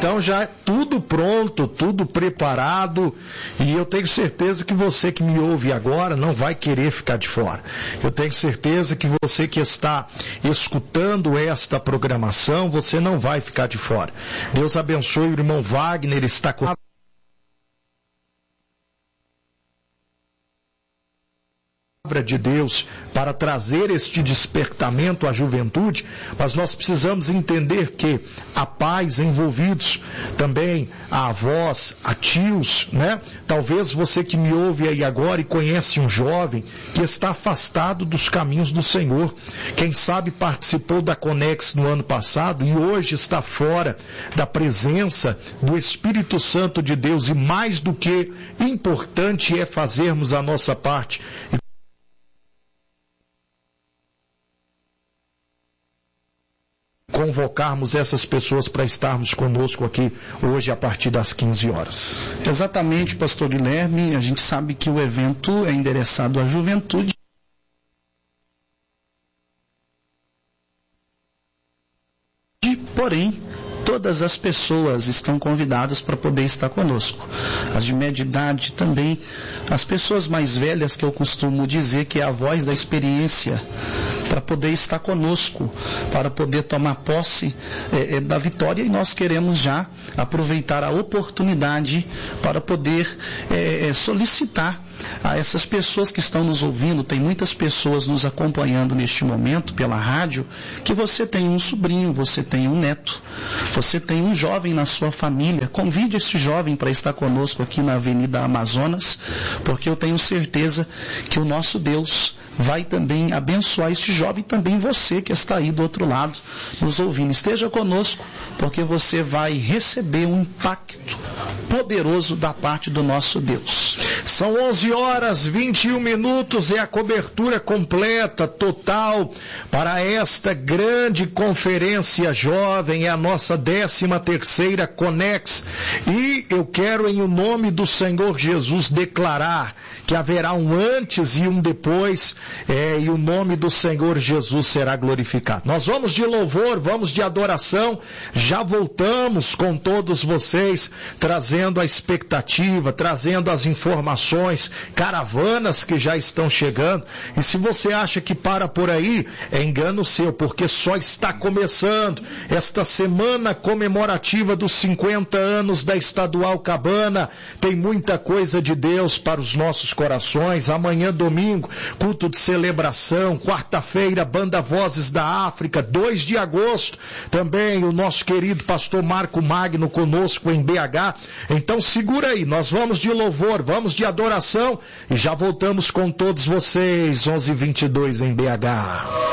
Então já é tudo pronto, tudo preparado, e eu tenho certeza que você que me ouve agora não vai querer ficar de fora. Eu tenho certeza que você que está escutando esta programação, você não vai ficar de fora. Deus abençoe o irmão Wagner, está com de Deus para trazer este despertamento à juventude, mas nós precisamos entender que há pais envolvidos, também há avós, há tios, né? Talvez você que me ouve aí agora e conhece um jovem que está afastado dos caminhos do Senhor, quem sabe participou da Conex no ano passado e hoje está fora da presença do Espírito Santo de Deus, e mais do que importante é fazermos a nossa parte convocarmos essas pessoas para estarmos conosco aqui hoje a partir das 15 horas. Exatamente, pastor Guilherme, a gente sabe que o evento é endereçado à juventude, porém, todas as pessoas estão convidadas para poder estar conosco. As de média idade também, as pessoas mais velhas, que eu costumo dizer que é a voz da experiência, para poder estar conosco, para poder tomar posse da vitória, e nós queremos já aproveitar a oportunidade para poder solicitar a essas pessoas que estão nos ouvindo. Tem muitas pessoas nos acompanhando neste momento pela rádio, que você tem um sobrinho, você tem um neto, você tem um jovem na sua família. Convide esse jovem para estar conosco aqui na Avenida Amazonas, porque eu tenho certeza que o nosso Deus vai também abençoar este jovem, e também você que está aí do outro lado nos ouvindo. Esteja conosco, porque você vai receber um impacto poderoso da parte do nosso Deus. São 11 horas 21 minutos, é a cobertura completa, total, para esta grande conferência jovem, é a nossa 13ª Conex, e eu quero, em o nome do Senhor Jesus, declarar que haverá um antes e um depois, e o nome do Senhor Jesus será glorificado. Nós vamos de louvor, vamos de adoração, já voltamos com todos vocês, trazendo a expectativa, trazendo as informações, caravanas que já estão chegando, e se você acha que para por aí, é engano seu, porque só está começando esta semana comemorativa dos 50 anos da Estadual Cabana. Tem muita coisa de Deus para os nossos corações. Amanhã, domingo, culto de celebração. Quarta-feira, Banda Vozes da África. 2 de agosto, também o nosso querido pastor Marco Magno conosco em BH. Então segura aí, nós vamos de louvor, vamos de adoração e já voltamos com todos vocês, 11h22 em BH.